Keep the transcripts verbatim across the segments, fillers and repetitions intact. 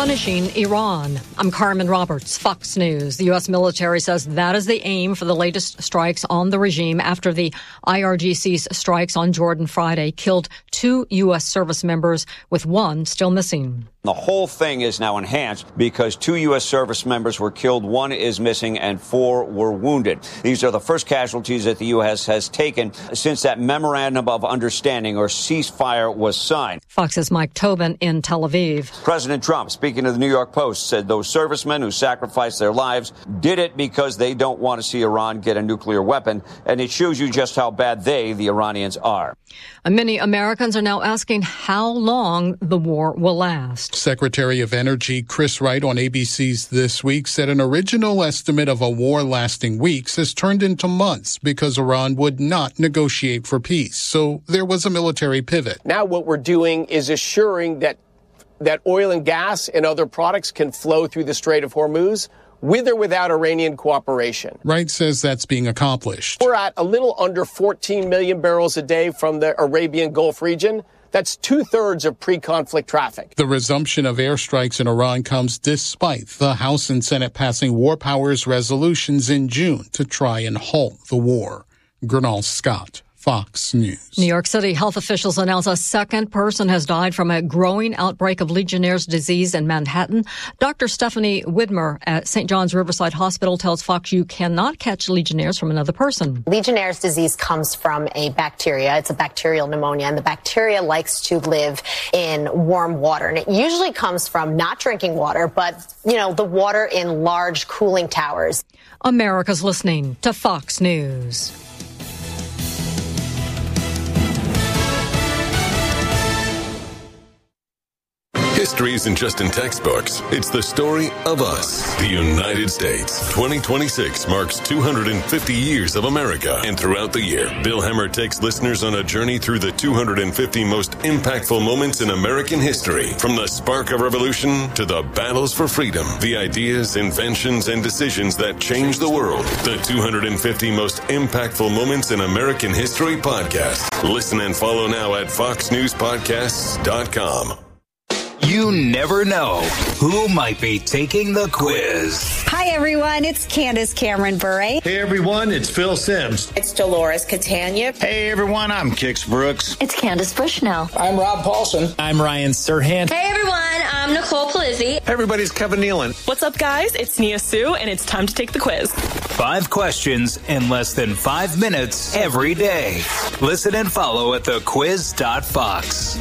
punishing Iran. I'm Carmen Roberts, Fox News. The U S military says that is the aim for the latest strikes on the regime after the I R G C's strikes on Jordan Friday killed two U S service members, with one still missing. The whole thing is now enhanced because two U S service members were killed, one is missing, and four were wounded. These are the first casualties that the U S has taken since that memorandum of understanding or ceasefire was signed. Fox's Mike Tobin in Tel Aviv. President Trump, speaking to the New York Post, said those servicemen who sacrificed their lives did it because they don't want to see Iran get a nuclear weapon, and it shows you just how bad they, the Iranians, are. Many Americans are now asking how long the war will last. Secretary of Energy Chris Wright on A B C's This Week said an original estimate of a war lasting weeks has turned into months because Iran would not negotiate for peace. So there was a military pivot. Now what we're doing is assuring that that oil and gas and other products can flow through the Strait of Hormuz with or without Iranian cooperation. Wright says that's being accomplished. We're at a little under fourteen million barrels a day from the Arabian Gulf region. That's two-thirds of pre-conflict traffic. The resumption of airstrikes in Iran comes despite the House and Senate passing war powers resolutions in June to try and halt the war. Gernal Scott, Fox News. New York City health officials announce a second person has died from a growing outbreak of Legionnaire's disease in Manhattan. Doctor Stephanie Widmer at Saint John's Riverside Hospital tells Fox you cannot catch Legionnaire's from another person. Legionnaire's disease comes from a bacteria. It's a bacterial pneumonia, and the bacteria likes to live in warm water. And it usually comes from not drinking water, but, you know, the water in large cooling towers. America's listening to Fox News. History isn't just in textbooks. It's the story of us, the United States. twenty twenty-six marks two hundred fifty years of America. And throughout the year, Bill Hemmer takes listeners on a journey through the two hundred fifty most impactful moments in American history. From the spark of revolution to the battles for freedom, the ideas, inventions, and decisions that changed the world. The two hundred fifty most impactful moments in American history podcast. Listen and follow now at fox news podcasts dot com. You never know who might be taking the quiz. Hi, everyone. It's Candace Cameron Bure. Hey, everyone. It's Phil Sims. It's Dolores Catania. Hey, everyone. I'm Kix Brooks. It's Candace Bushnell. I'm Rob Paulson. I'm Ryan Serhant. Hey, everyone. I'm Nicole Palizzi. Hey, everybody's Kevin Nealon. What's up, guys? It's Nia Sue, and it's time to take the quiz. Five questions in less than five minutes every day. Listen and follow at the quiz dot fox.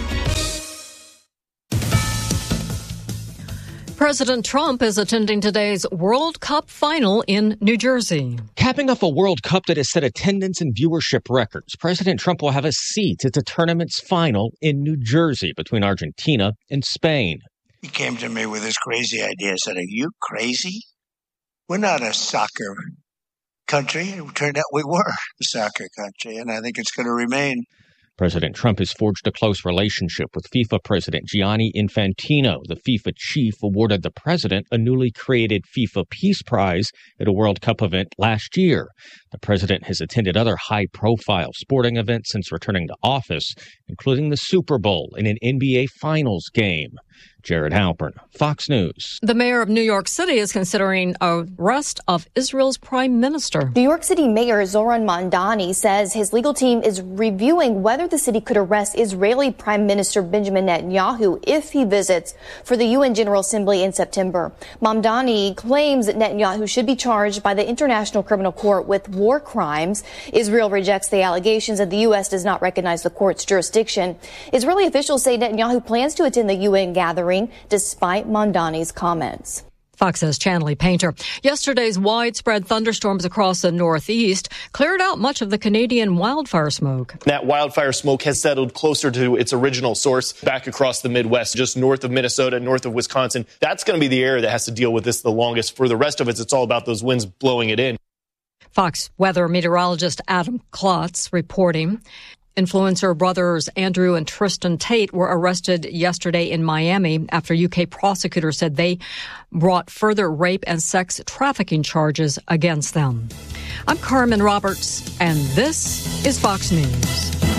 President Trump is attending today's World Cup final in New Jersey. Capping off a World Cup that has set attendance and viewership records, President Trump will have a seat at the tournament's final in New Jersey between Argentina and Spain. He came to me with this crazy idea. I said, are you crazy? We're not a soccer country. It turned out we were a soccer country, and I think it's going to remain. President Trump has forged a close relationship with FIFA President Gianni Infantino. The FIFA chief awarded the president a newly created FIFA Peace Prize at a World Cup event last year. The president has attended other high-profile sporting events since returning to office, including the Super Bowl and an N B A Finals game. Jared Halpern, Fox News. The mayor of New York City is considering arrest of Israel's prime minister. New York City Mayor Zoran Mamdani says his legal team is reviewing whether the city could arrest Israeli Prime Minister Benjamin Netanyahu if he visits for the U N General Assembly in September. Mamdani claims that Netanyahu should be charged by the International Criminal Court with war crimes. Israel rejects the allegations and the U S does not recognize the court's jurisdiction. Israeli officials say Netanyahu plans to attend the U N gathering despite Mamdani's comments. Fox's Chanley Painter. Yesterday's widespread thunderstorms across the Northeast cleared out much of the Canadian wildfire smoke. That wildfire smoke has settled closer to its original source back across the Midwest, just north of Minnesota, north of Wisconsin. That's going to be the area that has to deal with this the longest. For the rest of it, it's all about those winds blowing it in. Fox weather meteorologist Adam Klotz reporting. Influencer brothers Andrew and Tristan Tate were arrested yesterday in Miami after U K prosecutors said they brought further rape and sex trafficking charges against them. I'm Carmen Roberts, and this is Fox News.